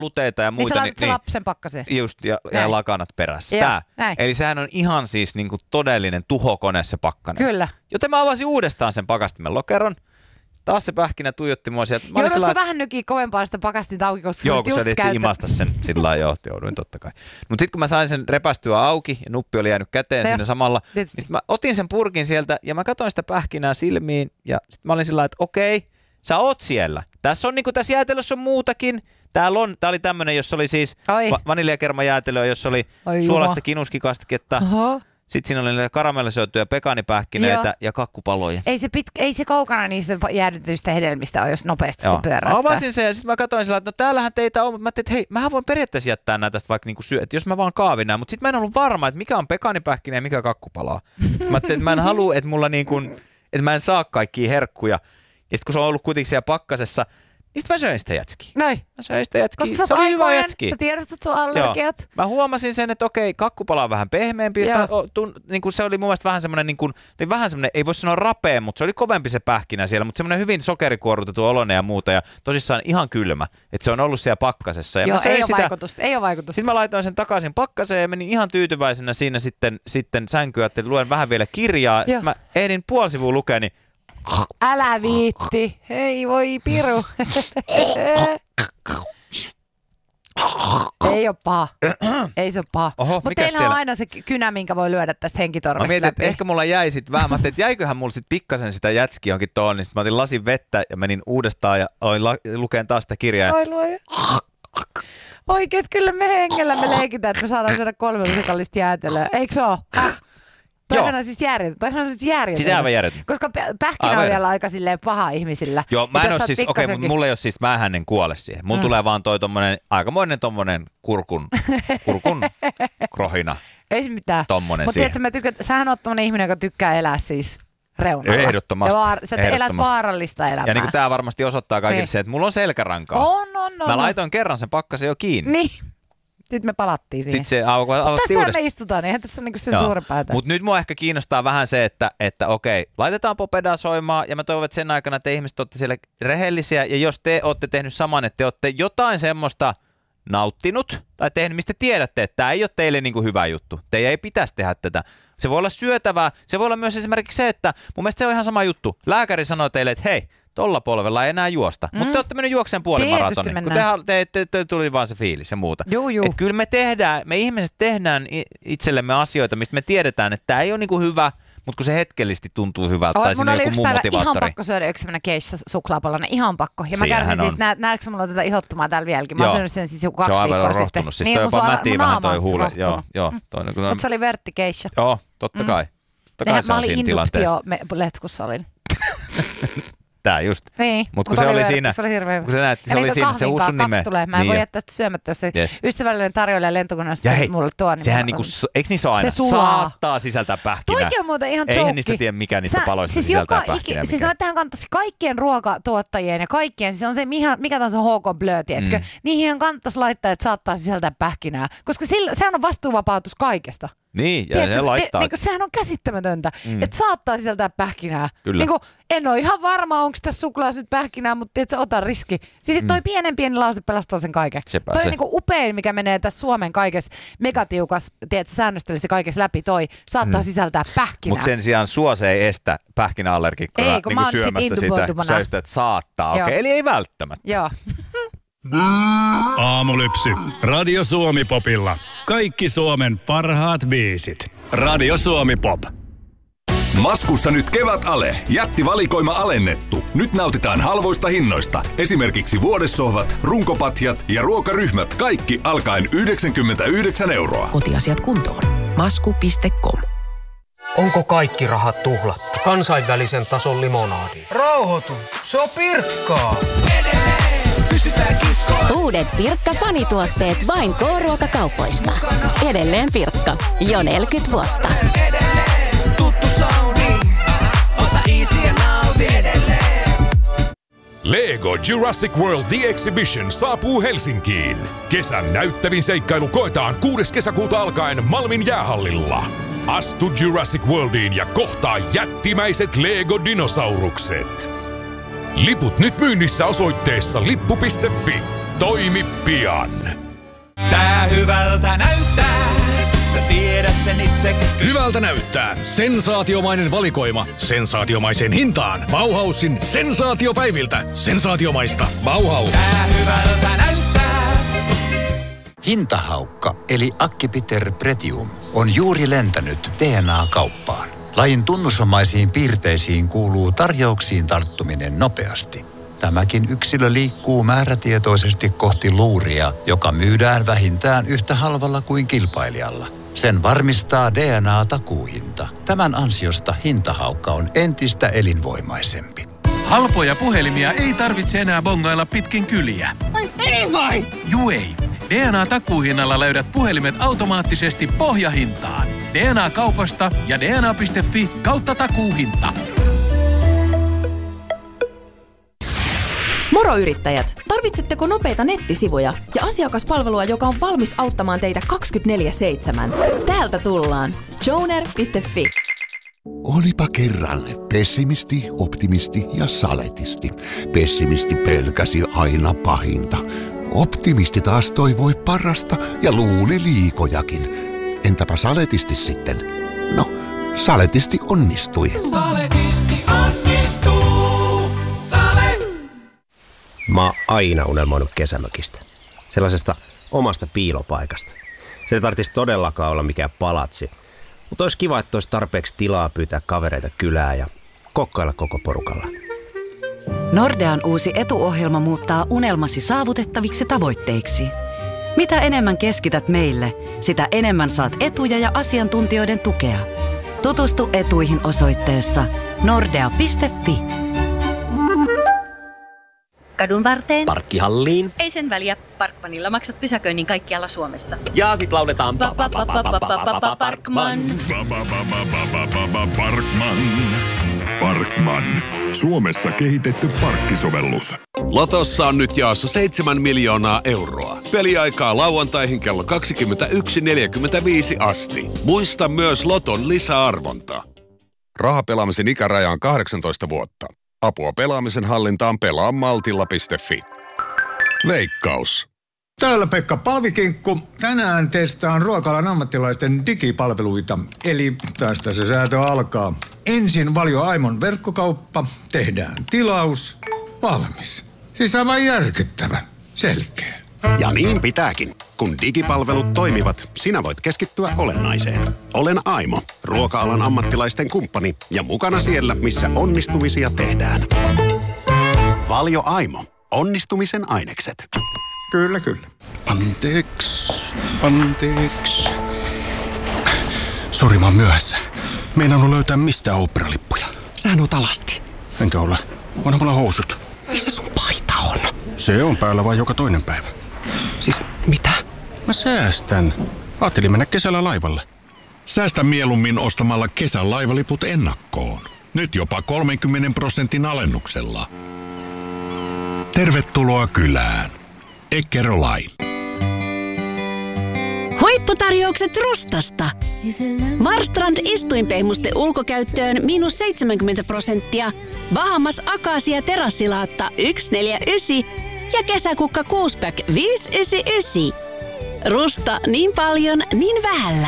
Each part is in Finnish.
luteita ja muita. Niin sä lapsen pakkaseen. Just, ja lakanat perässä. Tää. Eli sehän on ihan siis niinku todellinen tuhokone se pakkanen. Kyllä. Joten mä avasin uudestaan sen pakastimen lokeron. Taas se pähkinä tuijotti mua sieltä. Joudutko vähän nykiä kovempaa sitä pakastinta auki, koska joo, kun se imasta sen sillä lailla, jouduin totta kai. Mutta sitten kun mä sain sen repästyä auki ja nuppi oli jäänyt käteen siinä samalla, niin mä otin sen purkin sieltä ja mä katsoin sitä pähkinää silmiin ja sitten mä olin sillä lailla, että okei, sä oot siellä. Tässä on niinku tässä jäätelössä on muutakin. Tää oli tämmönen, jossa oli siis vaniljakermajäätelöä, jossa oli suolaista kinuskikastiketta. Sitten siinä oli karamellisoituja pekaanipähkinöitä ja kakkupaloja. Ei se kaukana niistä jäädytyistä hedelmistä ole, jos nopeasti se pyöräyttää. Avasin sen ja sitten mä katsoin sillä, että no täällähän teitä on, mutta mä ajattelin, että hei, mähän voin periaatteessa jättää näitä tästä vaikka niinku että jos mä vaan kaavin nämä, mutta sitten mä en ollut varma, että mikä on pekaanipähkinä ja mikä kakkupalaa. Sitten mä ajattelin, että mä en halua, että mulla että mä en saa kaikkia herkkuja. Ja sitten kun se on ollut kuitenkin siellä pakkasessa, niin sitten mä söin sitä jätskiä. Näin. Mä söin sitä jätskiä. Koska se oli hyvä jätski. Sä tiedostat sun allergiat. Joo. Mä huomasin sen, että okei, kakkupala on vähän pehmeämpi. Niin se oli mun mielestä vähän semmoinen, ei voi sanoa rapea, mutta se oli kovempi se pähkinä siellä. Mutta semmoinen hyvin sokerikuorutettu oloinen ja muuta. Ja tosissaan ihan kylmä. Että se on ollut siellä pakkasessa. Ja joo, ei ole vaikutusta. Sitten mä laitoin sen takaisin pakkaseen ja menin ihan tyytyväisenä siinä sitten sänkyä, että luen vähän vielä kirjaa. Sitten mä ehdin puoli sivua lukea, niin älä viitti. Hei voi piru. Ei ole paha. Ei se ole paha. Mutta teillä on aina se kynä, minkä voi lyödä tästä henkitorvesta läpi. Mä mietin, että ehkä mulla jäi sit vähän. Mä ajattelin, että jäiköhän mulla sit pikkasen sitä jätskiä jonkin toon. Niin sit mä otin lasin vettä ja menin uudestaan ja aloin lukeen taas sitä kirjaa. Oi luoja. Oikeesti kyllä me hengellä me leikitään, että me saadaan syödä 3 lusikallista jäätelöä. Eikö se ole? Toihan on siis järjetön. Siis aivan järjetön. Koska pähkinä on vielä aika silleen paha ihmisillä. Joo, mä en ole siis, mutta mulla ei ole siis, mähän en kuole siihen. Mulla tulee vaan toi tommonen, aikamoinen tommonen kurkun krohina. Ei se mitään. Tommonen siihen. Mutta tiedätkö, sähän oot tommonen ihminen, joka tykkää elää siis reunalla. Ehdottomasti. Sä elät vaarallista elämää. Ja niin kuin tää varmasti osoittaa kaikille se, että mulla on selkärankaa. On. Mä laitoin kerran sen pakkasen jo kiinni. Niin. Sitten me palattiin siihen. Sitten se aloitti uudestaan. Tässä me istutaan, eihän tässä ole niinku sen suurempaa. Mutta nyt mua ehkä kiinnostaa vähän se, että okei, laitetaan Popedaa soimaan ja mä toivon, että sen aikana te ihmiset olette siellä rehellisiä ja jos te olette tehnyt saman, että te olette jotain semmoista nauttinut tai tehnyt, mistä tiedätte, että tämä ei ole teille niinku hyvä juttu. Teidän ei pitäisi tehdä tätä. Se voi olla syötävää. Se voi olla myös esimerkiksi se, että mun mielestä se on ihan sama juttu. Lääkäri sanoo teille, että hei, tolla polvella ei enää juosta. Mutta te olette mennyt juokseen puolimaratonin, kun te tuli vaan se fiilis ja muuta. Et kyllä me ihmiset tehdään itsellemme asioita, mistä me tiedetään, että tämä ei ole niinku hyvä, mutta kun se hetkellisesti tuntuu hyvältä tai siinä on joku muu motivaattori. Ihan pakko syödä yksi semmoinen keissa suklaapalainen, ihan pakko. Ja mä kärsin siis, näetkö mulla tätä ihottumaa täällä vieläkin? Mä oon syönyt sen siis joku 2 viikkoa sitten. Se on aivan rohtunut, siis toi jopa mätii vähän toi huule. Mutta se oli verttikeissa. Joo, totta kai. Mä olin induktio-letkussa olin. Tää just. Niin, mutta kun se oli siinä, se oli hirveän. kun se näytti, se oli siinä, se huusun nimeä. Mä en voi jättää sitä syömättä, jos se ystävällinen tarjoilija lentokunnassa mulle tuo. Sehän niinku, eikö niissä ole aina? Saattaa sisältää pähkinää. Toikin on muuten ihan joke. Eihän niistä tiedä, mikä niistä paloista sisältää pähkinää. Siis tähän kannattaisi kaikkien ruokatuottajien ja kaikkien, siis on se mikä tahansa HK Blö, tiedätkö? Niihin kannattaisi laittaa, että saattaa sisältää pähkinää. Koska sehän on vastuuvapautus kaikesta. Niin, ja ne laittaa. Sehän on käsittämätöntä, että saattaa sisältää pähkinää. Kyllä. En ole ihan varma, onko tässä suklaassa nyt pähkinää, mutta et ota riski. Siis toi pieni lause pelastaa sen kaiken. Toi on upein, mikä menee tässä Suomen kaikessa megatiukas, säännöstelissä kaikessa läpi saattaa sisältää pähkinää. Mutta sen sijaan se ei estä pähkinäallergikkona niin syömästä sitä, kun sä just, että saattaa. Okay. Eli ei välttämättä. Joo. Aamulypsy. Radio Suomi Popilla. Kaikki Suomen parhaat biisit. Radio Suomi Pop. Maskussa nyt kevätale. Jättivalikoima alennettu. Nyt nautitaan halvoista hinnoista. Esimerkiksi vuodessohvat, runkopatjat ja ruokaryhmät. Kaikki alkaen 99 €. Kotiasiat kuntoon. Masku.com. Onko kaikki rahat tuhlattu? Kansainvälisen tason limonadi. Rauhoitu. Se on Pirkkaa. Uudet Pirkka-fanituotteet vain K-ruokakaupoista. Edelleen Pirkka. Jo 40 vuotta. Tuttu sauni. Ota easy ja nauti edelleen. Lego Jurassic World The Exhibition saapuu Helsinkiin. Kesän näyttävin seikkailu koetaan 6. kesäkuuta alkaen Malmin jäähallilla. Astu Jurassic Worldiin ja kohtaa jättimäiset Lego-dinosaurukset. Liput nyt myynnissä osoitteessa lippu.fi. Toimi pian. Tää hyvältä näyttää, sä tiedät sen itse. Hyvältä näyttää. Sensaatiomainen valikoima. Sensaatiomaiseen hintaan. Bauhausin sensaatiopäiviltä. Sensaatiomaista. Bauhaus. Tää hyvältä näyttää. Hintahaukka eli Accipiter pretium on juuri lentänyt DNA-kauppaan. Lajin tunnusomaisiin piirteisiin kuuluu tarjouksiin tarttuminen nopeasti. Tämäkin yksilö liikkuu määrätietoisesti kohti luuria, joka myydään vähintään yhtä halvalla kuin kilpailijalla. Sen varmistaa DNA-takuuhinta. Tämän ansiosta hintahaukka on entistä elinvoimaisempi. Halpoja puhelimia ei tarvitse enää bongailla pitkin kyliä. Ei vai? Juu ei. DNA-takuuhinnalla löydät puhelimet automaattisesti pohjahintaan. DNA-kaupasta ja dna.fi/takuuhinta. Moro yrittäjät! Tarvitsetteko nopeita nettisivuja ja asiakaspalvelua, joka on valmis auttamaan teitä 24/7? Täältä tullaan. Joner.fi. Olipa kerran pessimisti, optimisti ja saletisti. Pessimisti pelkäsi aina pahinta. Optimisti taas toivoi parasta ja luuli liikojakin. Entäpä saletisti sitten? No, saletisti onnistui. Saletisti onnistuu. Mä oon aina unelmoinut kesämökistä. Sellaisesta omasta piilopaikasta. Se ei tarvitsisi todellakaan olla mikään palatsi. Mutta olisi kiva, että olisi tarpeeksi tilaa pyytää kavereita kylään ja kokkailla koko porukalla. Nordean uusi etuohjelma muuttaa unelmasi saavutettaviksi tavoitteiksi. Mitä enemmän keskität meille, sitä enemmän saat etuja ja asiantuntijoiden tukea. Tutustu etuihin osoitteessa nordea.fi. Kadun varteen. Parkkihalliin. Ei sen väliä. Parkmanilla maksat pysäköinnin kaikkialla Suomessa. Ja sit lauletaan Parkman. Parkman. Parkman. Suomessa kehitetty parkkisovellus. Lotossa on nyt jaossa 7 miljoonaa euroa. Peliaikaa lauantaihin kello 21.45 asti. Muista myös Loton lisäarvonta. Rahapelaamisen ikäraja on 18 vuotta. Apua pelaamisen hallintaan pelaamaltilla.fi. Veikkaus. Täällä Pekka Palvikinkku. Tänään testaan ruoka-alan ammattilaisten digipalveluita. Eli tästä se säätö alkaa. Ensin Valio Aimon verkkokauppa. Tehdään tilaus. Valmis. Siis aivan järkyttävän. Selkeä. Ja niin pitääkin. Kun digipalvelut toimivat, sinä voit keskittyä olennaiseen. Olen Aimo, ruoka-alan ammattilaisten kumppani ja mukana siellä, missä onnistumisia tehdään. Valio Aimo. Onnistumisen ainekset. Kyllä, kyllä. Anteeksi. Sori, mä oon myöhässä. Meinannut löytää mistään oopperalippuja. Sähän oot alasti. Enkä ole. Onhan mulla housut. Missä sun paita on? Se on päällä vain joka toinen päivä. Siis mitä? Mä säästän. Ajattelin mennä kesällä laivalle. Säästä mieluummin ostamalla kesän laivaliput ennakkoon. Nyt jopa 30% alennuksella. Tervetuloa kylään. Eckerö Line. Huipputarjoukset Rustasta. Marstrand istuinpehmuste ulkokäyttöön -70%. Bahamas Akasia terassilaatta 149 ja kesäkukka 6-pack 599. Rusta niin paljon, niin vähällä.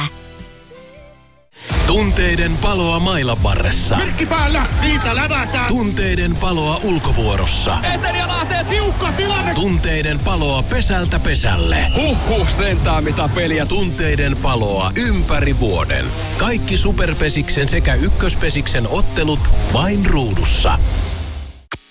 Tunteiden paloa mailabarressa. Merkki päällä, siitä lävätään. Tunteiden paloa ulkovuorossa. Eteria lähtee tiukka tilanne. Tunteiden paloa pesältä pesälle. Sentään mitä peliä. Tunteiden paloa ympäri vuoden. Kaikki Superpesiksen sekä Ykköspesiksen ottelut vain ruudussa.